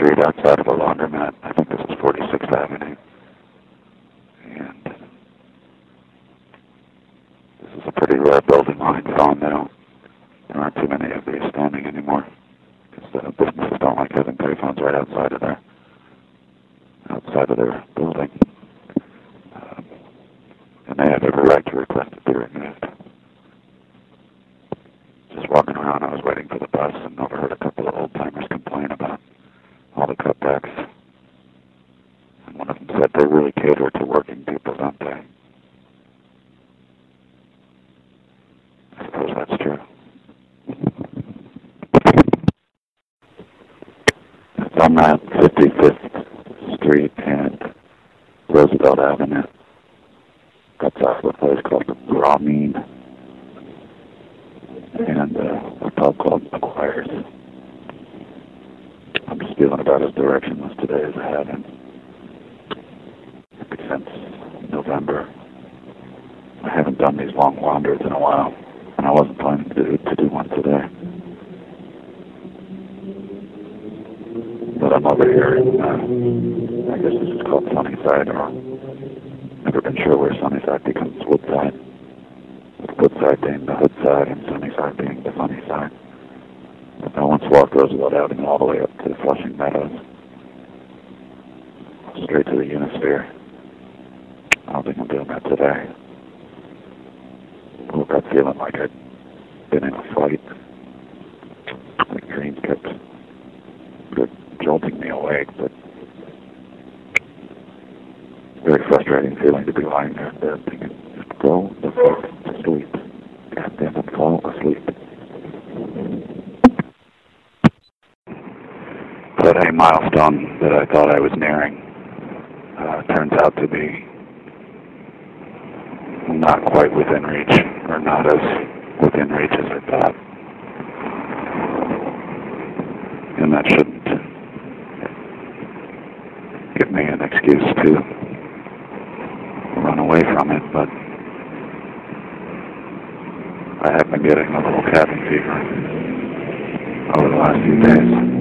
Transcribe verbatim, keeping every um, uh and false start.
street outside of a laundromat. I think this is forty-sixth Avenue. And this is a pretty rare building line phone. They don't, there aren't too many of these standing anymore, because the businesses don't like having payphones right outside of their, outside of their building. Um, and they have every right to request it be removed. Just walking around, I was waiting for the bus and overheard a couple of old-timers complain about all the cutbacks. And one of them said they really cater to working people, don't they? I suppose that's true. It's on that fifty-fifth Street and Roosevelt Avenue. That's off a place called Ramin, and uh, a pub called McGuire's. I'm just feeling about as directionless today as I have been since November. I haven't done these long wanders in a while, and I wasn't planning to do, to do one today. But I'm over here in, uh, I guess this is called Sunnyside, or never been sure where Sunnyside becomes Woodside. With Woodside being the hood side and Sunnyside being the funny side. But I once walked Roosevelt Avenue all the way up to the Flushing Meadows, straight to the Unisphere. I don't think I'm doing that today. I woke up feeling like I'd been in a fight. The dreams kept jolting me awake, but very frustrating feeling to be lying there in bed thinking, just go the fuck to sleep. God damn it, fall asleep. But a milestone that I thought I was nearing uh, turns out to be not quite within reach, or not as within reach as I thought. And that shouldn't give me an excuse to run away from it, but I have been getting a little cabin fever over the last few days.